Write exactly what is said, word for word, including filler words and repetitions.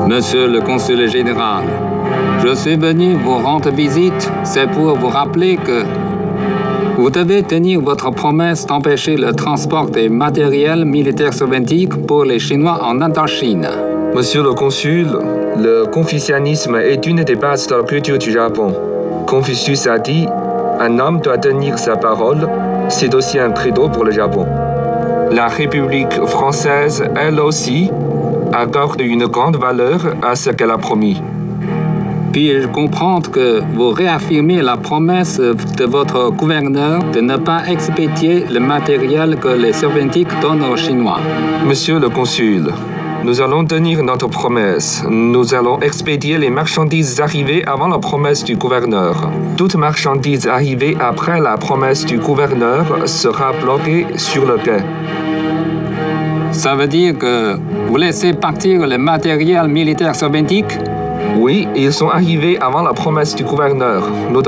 Monsieur le consul général, je suis venu vous rendre visite, c'est pour vous rappeler que vous devez tenir votre promesse d'empêcher le transport des matériels militaires soviétiques pour les Chinois en Indochine. Monsieur le consul, le confucianisme est une des bases de la culture du Japon. Confucius a dit « Un homme doit tenir sa parole », c'est aussi un credo pour le Japon. La République française, elle aussi, accorde une grande valeur à ce qu'elle a promis. Puis-je comprendre que vous réaffirmez la promesse de votre gouverneur de ne pas expédier le matériel que les Soviétiques donnent aux Chinois? Monsieur le consul, nous allons tenir notre promesse. Nous allons expédier les marchandises arrivées avant la promesse du gouverneur. Toute marchandise arrivée après la promesse du gouverneur sera bloquée sur le quai. Ça veut dire que vous laissez partir le matériel militaire soviétique? Oui, ils sont arrivés avant la promesse du gouverneur. Nous